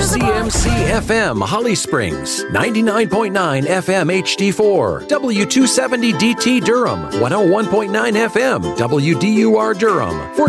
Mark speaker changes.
Speaker 1: CMC FM Holly Springs, 99.9 FM HD4, W270 DT Durham, 101.9 FM WDUR Durham.